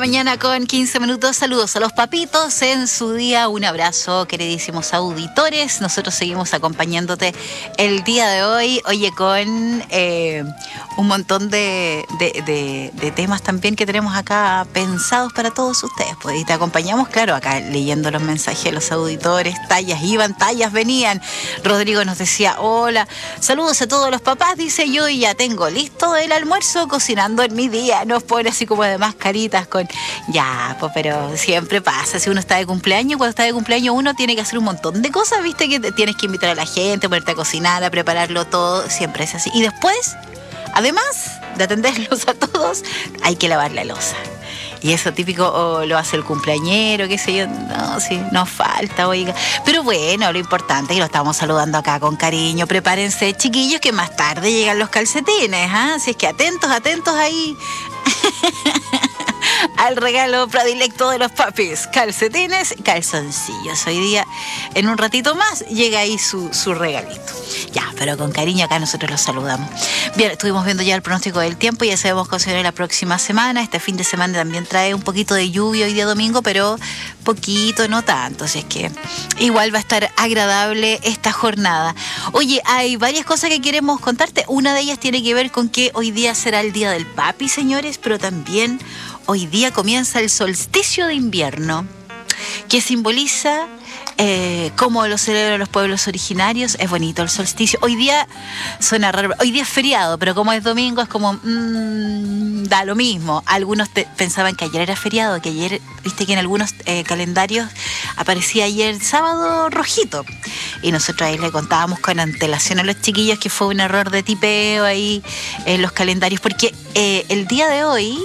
mañana con 15 minutos. Saludos a los papitos en su día. Un abrazo, queridísimos auditores. Nosotros seguimos acompañándote el día de hoy. Oye, con un montón de temas también que tenemos acá pensados para todos ustedes. Pues, y te acompañamos, claro, acá leyendo los mensajes de los auditores. Tallas iban, tallas venían. Rodrigo nos decía, hola, saludos a todos los papás. Dice, yo ya tengo listo el almuerzo cocinando en mi día. Nos pone así como de mascaritas con... Ya, pues, pero siempre pasa. Si uno está de cumpleaños, cuando está de cumpleaños uno tiene que hacer un montón de cosas, ¿viste? Que tienes que invitar a la gente, ponerte a cocinar, a prepararlo todo. Siempre es así. Y después, además de atenderlos a todos, hay que lavar la loza. Y eso típico lo hace el cumpleañero, qué sé yo. No, sí, nos falta, oiga. Pero bueno, lo importante es que lo estamos saludando acá con cariño. Prepárense, chiquillos, que más tarde llegan los calcetines, ¿ah? Así es que atentos ahí al regalo predilecto de los papis. Calcetines, calzoncillos. Hoy día, en un ratito más, llega ahí su regalito. Ya, pero con cariño acá nosotros los saludamos. Bien, estuvimos viendo ya el pronóstico del tiempo. Ya sabemos cómo se viene la próxima semana. Este fin de semana también trae un poquito de lluvia hoy día domingo, pero poquito, no tanto. Así es que igual va a estar agradable esta jornada. Oye, hay varias cosas que queremos contarte. Una de ellas tiene que ver con que hoy día será el Día del Papi, señores, pero también hoy día comienza el solsticio de invierno, que simboliza cómo lo celebran los pueblos originarios. Es bonito el solsticio. Hoy día suena raro, hoy día es feriado, pero como es domingo es como da lo mismo. Algunos pensaban que ayer era feriado, que ayer, viste que en algunos calendarios aparecía ayer sábado rojito, y nosotros ahí le contábamos con antelación a los chiquillos que fue un error de tipeo ahí en los calendarios, porque el día de hoy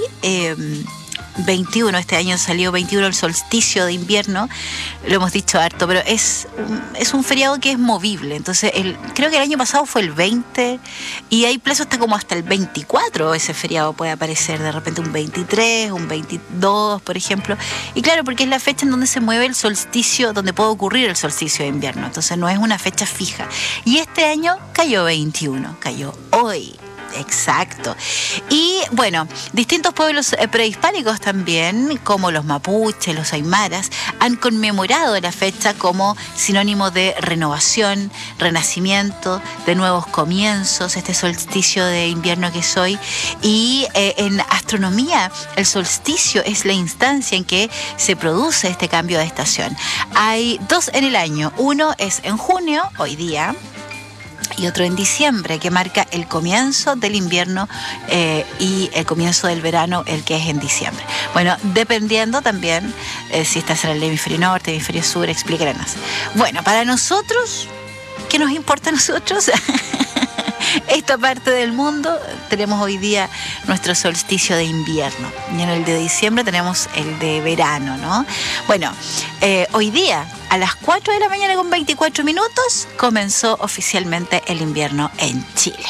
21, este año salió 21 el solsticio de invierno, lo hemos dicho harto, pero es un feriado que es movible. Entonces creo que el año pasado fue el 20 y hay plazo hasta el 24. Ese feriado puede aparecer de repente un 23, un 22, por ejemplo, y claro, porque es la fecha en donde se mueve el solsticio, donde puede ocurrir el solsticio de invierno. Entonces no es una fecha fija, y este año cayó 21, cayó hoy. Exacto. Y bueno, distintos pueblos prehispánicos también, como los mapuches, los aymaras, han conmemorado la fecha como sinónimo de renovación, renacimiento, de nuevos comienzos, este solsticio de invierno que es hoy. Y en astronomía, el solsticio es la instancia en que se produce este cambio de estación. Hay dos en el año. Uno es en junio, hoy día, y otro en diciembre, que marca el comienzo del invierno y el comienzo del verano, el que es en diciembre. Bueno, dependiendo también si estás en el hemisferio norte, hemisferio sur, explíquenos. Bueno, para nosotros, ¿qué nos importa a nosotros? Esta parte del mundo, tenemos hoy día nuestro solsticio de invierno, y en el de diciembre tenemos el de verano, ¿no? Bueno, hoy día a las 4 de la mañana con 24 minutos comenzó oficialmente el invierno en Chile.